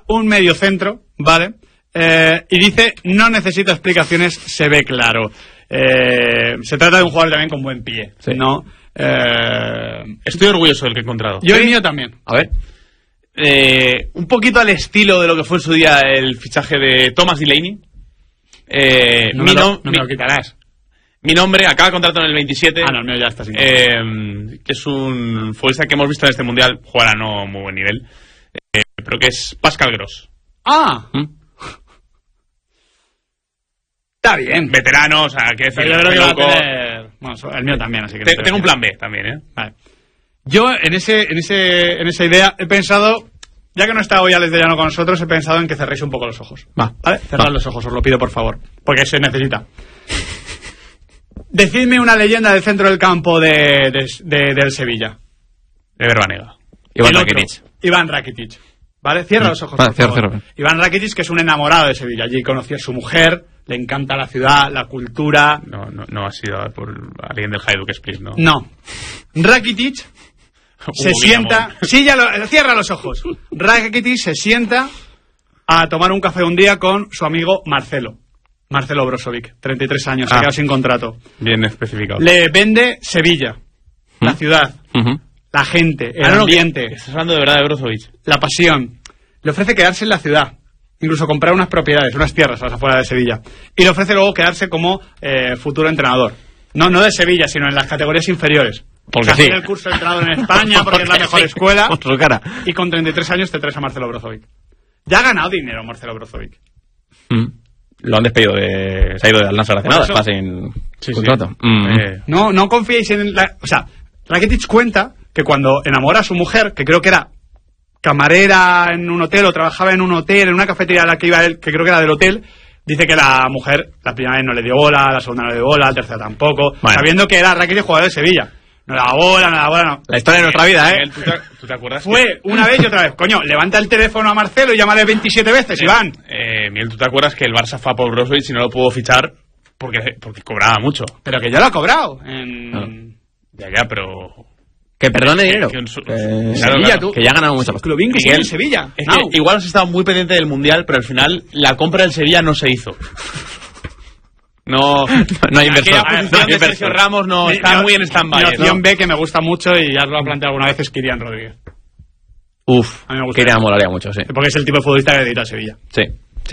un mediocentro, ¿vale? Y dice, no necesito explicaciones, se ve claro. Se trata de un jugador también con buen pie, sí. ¿no? Estoy orgulloso del que he encontrado. Yo el mío también. A ver. Un poquito al estilo de lo que fue en su día el fichaje de Thomas Delaney. No me lo quitarás. Mi nombre, acaba de contrato en el 27. No, el mío ya está sin que es un futbolista que hemos visto en este mundial, jugará no muy buen nivel, pero que es Pascal Gross. Está bien. Veterano, o sea, que yo creo que va a tener... Bueno, el mío también, así que... Tengo un plan B también, Vale. Yo, en esa idea, he pensado... Ya que no está hoy Alex de Llano con nosotros, he pensado en que cerréis un poco los ojos. ¿Vale? Cerrad los ojos, os lo pido por favor. Porque se necesita. Decidme una leyenda del centro del campo del Sevilla. Ever Banega. Iván Rakitic. ¿Vale? Cierra los ojos. Cierra. Iván Rakitic, que es un enamorado de Sevilla. Allí conoció a su mujer, le encanta la ciudad, la cultura. No ha sido por alguien del Hajduk Split, ¿no? No. Rakitic se sienta... Sí, cierra los ojos. Rakitic se sienta a tomar un café un día con su amigo Marcelo Brozovic, 33 años, se ha quedado sin contrato. Bien especificado. Le vende Sevilla, la ciudad, la gente, el ambiente. Estás hablando de verdad de Brozovic. La pasión. Le ofrece quedarse en la ciudad, incluso comprar unas propiedades, unas tierras a las afueras de Sevilla. Y le ofrece luego quedarse como futuro entrenador. No de Sevilla, sino en las categorías inferiores. Porque sí. Hacer el curso de entrenador en España, porque es la mejor escuela. Por su cara. Y con 33 años te traes a Marcelo Brozovic. Ya ha ganado dinero Marcelo Brozovic. Lo han despedido se ha ido de Al Nassr hace nada, está sin contrato. No confiéis en o sea, Rakitic cuenta que cuando enamora a su mujer, que creo que era camarera en un hotel o trabajaba en un hotel, en una cafetería a la que iba él, que creo que era del hotel, dice que la mujer la primera vez no le dio bola, la segunda no le dio bola, la tercera tampoco, sabiendo que era Rakitic jugador de Sevilla. No le da bola, no. La historia de nuestra vida, Miguel, ¿tú te acuerdas? Fue una vez y otra vez. Coño, levanta el teléfono a Marcelo y llámale 27 veces, Iván. Miguel, ¿tú te acuerdas que el Barça fue a por Brozovic y no lo pudo fichar porque cobraba mucho? Pero que ya lo ha cobrado. Ya, pero... Que perdone dinero. Sevilla, tú. Que ya ha ganado mucho. Clubín que en Sevilla. Es que igual has estado muy pendiente del Mundial, pero al final la compra del Sevilla no se hizo. No hay inversor. La posición de Sergio Ramos está muy en stand-by. Mi opción B, que me gusta mucho y ya lo ha planteado alguna vez, es Kylian Rodríguez. A mí me gusta. Kylian molaría mucho, sí. Porque es el tipo de futbolista que necesita Sevilla. Sí.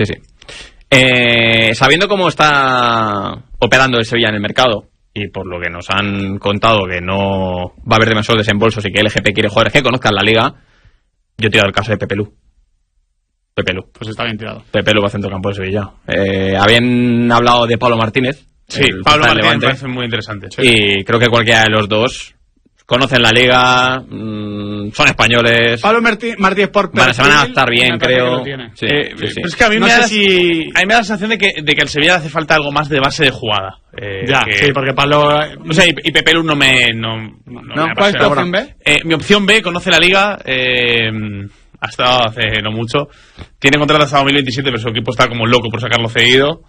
Sabiendo cómo está operando el Sevilla en el mercado, y por lo que nos han contado que no va a haber demasiados desembolsos y que LGP quiere jugadores que conozcan la liga, yo he tirado el caso de Pepe Lu. Pues está bien tirado. Pepe Lu va a centrocampo de Sevilla. Habían hablado de Pablo Martínez. Sí, Pablo Martínez me parece muy interesante. Sí. Y creo que cualquiera de los dos conocen la liga, son españoles. Pablo Martínez por perfil, se van a adaptar bien, creo. Sí. Pero es que a mí me da la sensación de que al Sevilla le hace falta algo más de base de jugada. Sí, porque Pablo... O sea, y Pepe Lu no me ¿Cuál es tu opción B? Mi opción B, conoce la liga, ha estado hace no mucho, tiene contrato hasta 2027, pero su equipo está como loco por sacarlo cedido.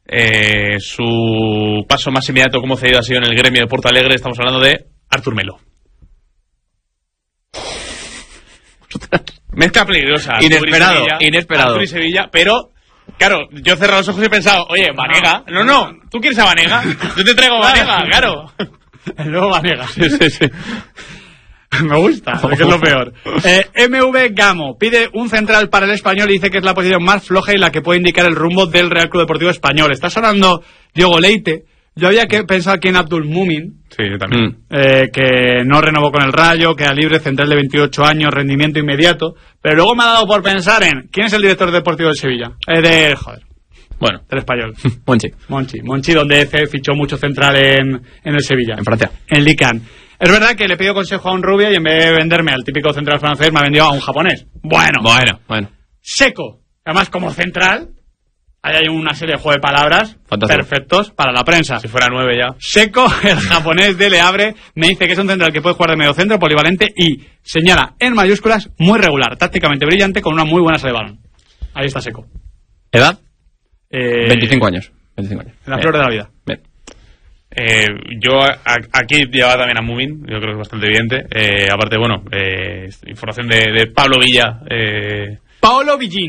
Su paso más inmediato como cedido ha sido en el gremio de Porto Alegre. Estamos hablando de Artur Melo. Mezcla peligrosa. Inesperado. Artur y Sevilla, pero claro, yo he cerrado los ojos y he pensado, oye, Banega. No, ¿tú quieres a Banega? Yo te traigo Banega, claro. El nuevo Banega. Sí. Me gusta, que es lo peor. MV Gamo pide un central para el Español y dice que es la posición más floja y la que puede indicar el rumbo del Real Club Deportivo Español. Está sonando Diogo Leite. Yo había pensado aquí en Abdul Mumin. Sí, yo también. Que no renovó con el Rayo, queda libre, central de 28 años, rendimiento inmediato. Pero luego me ha dado por pensar en ¿quién es el director deportivo del Sevilla? Del Español. Monchi, donde fichó mucho central en el Sevilla. En Francia. En Ligue 1. Es verdad que le pido consejo a un rubio y en vez de venderme al típico central francés me ha vendido a un japonés. Bueno. Seco. Además, como central, ahí hay una serie de juegos de palabras perfectos para la prensa. Si fuera 9 ya. Seco, el japonés de Le Havre, me dice que es un central que puede jugar de medio centro, polivalente y señala en mayúsculas muy regular, tácticamente brillante, con una muy buena salida de balón. Ahí está Seco. ¿Edad? 25 años. La flor de la vida. Bien. Yo aquí llevaba también a Mumin, yo creo que es bastante evidente. Aparte, información de Pablo Villa. Paolo Villín.